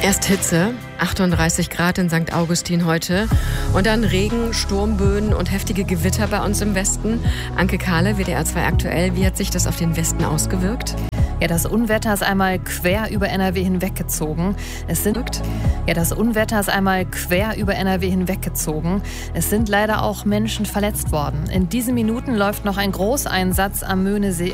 Erst Hitze, 38 Grad in St. Augustin heute und dann Regen, Sturmböen und heftige Gewitter bei uns im Westen. Anke Kahle, WDR 2 aktuell, wie hat sich das auf den Westen ausgewirkt? Ja, das Unwetter ist einmal quer über NRW hinweggezogen. Es sind leider auch Menschen verletzt worden. In diesen Minuten läuft noch ein Großeinsatz am Möhnesee